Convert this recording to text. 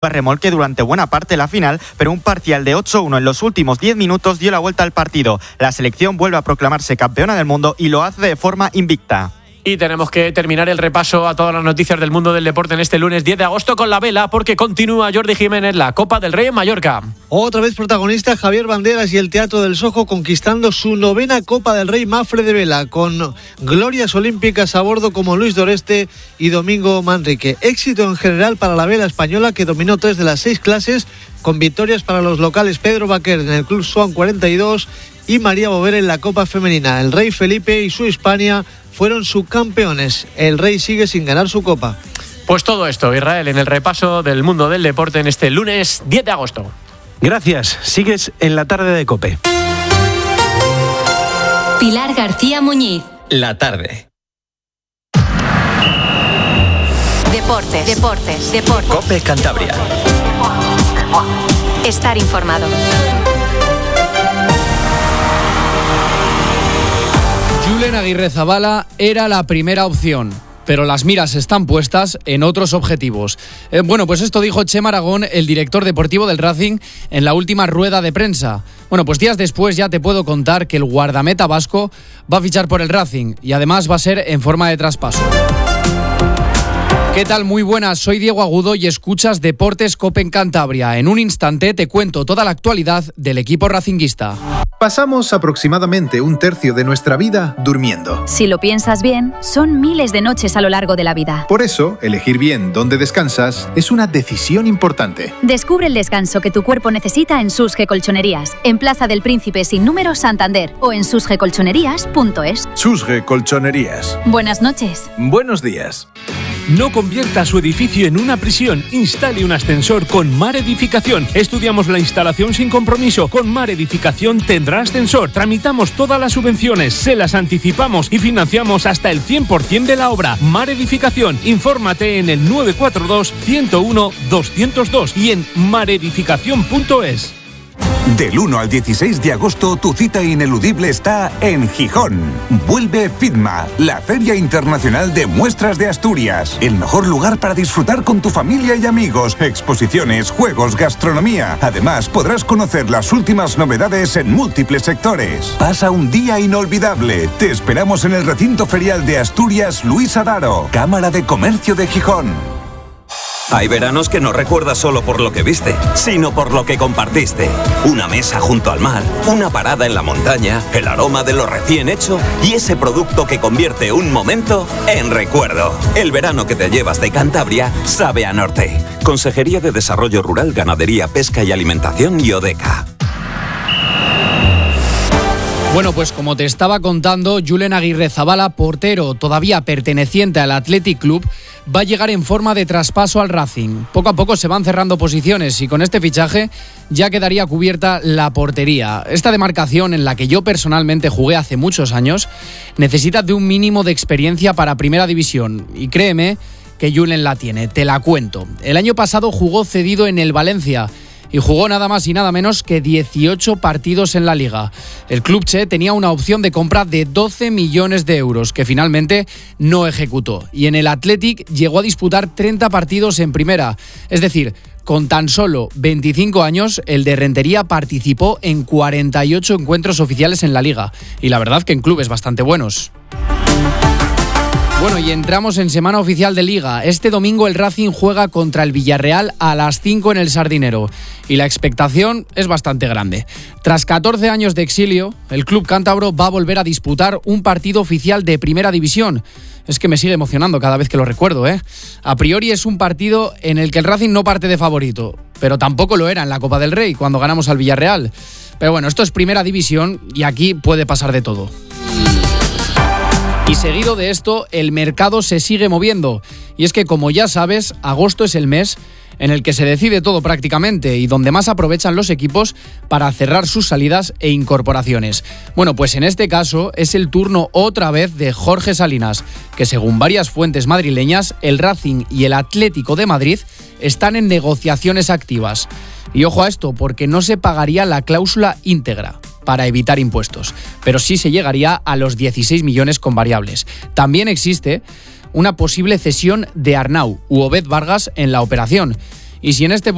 remolque durante buena parte de la final, pero un parcial de 8-1 en los últimos 10 minutos dio la vuelta al partido. La selección vuelve a proclamarse campeona del mundo y lo hace de forma invicta. Y tenemos que terminar el repaso a todas las noticias del mundo del deporte en este lunes 10 de agosto con la vela, porque continúa Jordi Jiménez, la Copa del Rey en Mallorca. Otra vez protagonista Javier Banderas y el Teatro del Sojo conquistando su 9ª Copa del Rey Mafre de vela, con glorias olímpicas a bordo como Luis Doreste y Domingo Manrique. Éxito en general para la vela española, que dominó 3 de las 6 clases, con victorias para los locales Pedro Baquer en el Club Swan 42 y María Bovera en la Copa Femenina. El Rey Felipe y su Hispania fueron subcampeones. El Rey sigue sin ganar su copa. Pues todo esto, Israel, en el repaso del mundo del deporte en este lunes 10 de agosto. Gracias. Sigues en la tarde de COPE. Pilar García Muñiz. La tarde. Deportes. COPE Cantabria. Estar informado. Julen Aguirrezabala era la primera opción, pero las miras están puestas en otros objetivos. Bueno, pues esto dijo Chema Aragón, el director deportivo del Racing, en la última rueda de prensa. Bueno, pues días después ya te puedo contar que el guardameta vasco va a fichar por el Racing y además va a ser en forma de traspaso. ¿Qué tal? Muy buenas, soy Diego Agudo y escuchas Deportes COPE en Cantabria. En un instante te cuento toda la actualidad del equipo racinguista. Pasamos aproximadamente un tercio de nuestra vida durmiendo. Si lo piensas bien, son miles de noches a lo largo de la vida. Por eso, elegir bien dónde descansas es una decisión importante. Descubre el descanso que tu cuerpo necesita en Susge Colchonerías, en Plaza del Príncipe sin número, Santander, o en susgecolchonerías.es. Susge Colchonerías. Buenas noches. Buenos días. No convierta su edificio en una prisión. Instale un ascensor con Mar Edificación. Estudiamos la instalación sin compromiso. Con Mar Edificación tendrá ascensor. Tramitamos todas las subvenciones, se las anticipamos y financiamos hasta el 100% de la obra. Mar Edificación. Infórmate en el 942 101 202 y en maredificación.es. Del 1 al 16 de agosto, tu cita ineludible está en Gijón. Vuelve FITMA, la Feria Internacional de Muestras de Asturias. El mejor lugar para disfrutar con tu familia y amigos. Exposiciones, juegos, gastronomía. Además, podrás conocer las últimas novedades en múltiples sectores. Pasa un día inolvidable. Te esperamos en el recinto ferial de Asturias Luis Adaro, Cámara de Comercio de Gijón. Hay veranos que no recuerdas solo por lo que viste, sino por lo que compartiste. Una mesa junto al mar, una parada en la montaña, el aroma de lo recién hecho y ese producto que convierte un momento en recuerdo. El verano que te llevas de Cantabria sabe a norte. Consejería de Desarrollo Rural, Ganadería, Pesca y Alimentación y ODECA. Bueno, pues como te estaba contando, Julen Aguirrezabala, portero todavía perteneciente al Athletic Club, va a llegar en forma de traspaso al Racing. Poco a poco se van cerrando posiciones y con este fichaje ya quedaría cubierta la portería. Esta demarcación, en la que yo personalmente jugué hace muchos años, necesita de un mínimo de experiencia para Primera División. Y créeme que Julen la tiene, te la cuento. El año pasado jugó cedido en el Valencia y jugó nada más y nada menos que 18 partidos en la Liga. El club che tenía una opción de compra de 12 millones de euros que finalmente no ejecutó. Y en el Athletic llegó a disputar 30 partidos en primera. Es decir, con tan solo 25 años, el de Rentería participó en 48 encuentros oficiales en la Liga. Y la verdad que en clubes bastante buenos. Bueno, y entramos en semana oficial de Liga. Este domingo el Racing juega contra el Villarreal a las 5 en el Sardinero. Y la expectación es bastante grande. Tras 14 años de exilio, el club cántabro va a volver a disputar un partido oficial de Primera División. Es que me sigue emocionando cada vez que lo recuerdo, ¿eh? A priori es un partido en el que el Racing no parte de favorito, pero tampoco lo era en la Copa del Rey, cuando ganamos al Villarreal. Pero bueno, esto es Primera División y aquí puede pasar de todo. Y seguido de esto, el mercado se sigue moviendo. Y es que, como ya sabes, agosto es el mes en el que se decide todo prácticamente y donde más aprovechan los equipos para cerrar sus salidas e incorporaciones. Bueno, pues en este caso es el turno otra vez de Jorge Salinas, que según varias fuentes madrileñas, el Racing y el Atlético de Madrid están en negociaciones activas. Y ojo a esto, porque no se pagaría la cláusula íntegra para evitar impuestos, pero sí se llegaría a los 16 millones con variables. También existe una posible cesión de Arnau u Obed Vargas en la operación. Y si en este